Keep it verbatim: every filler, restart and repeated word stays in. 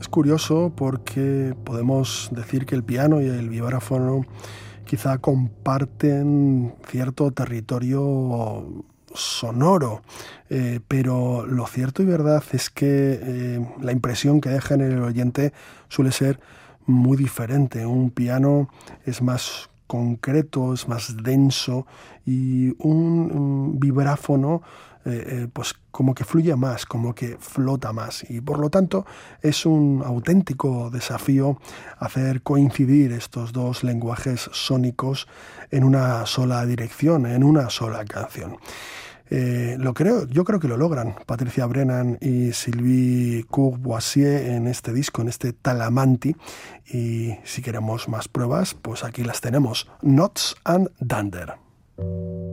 Es curioso porque podemos decir que el piano y el vibráfono quizá comparten cierto territorio sonoro, eh, pero lo cierto y verdad es que eh, la impresión que deja en el oyente suele ser muy diferente. Un piano es más concreto, es más denso, y un, un vibráfono eh, eh, pues como que fluye más, como que flota más, y por lo tanto es un auténtico desafío hacer coincidir estos dos lenguajes sónicos en una sola dirección, en una sola canción. Eh, lo creo, yo creo que lo logran Patricia Brennan y Sylvie Courvoisier en este disco, en este Talamanti, y si queremos más pruebas, pues aquí las tenemos: Knots and Dunder.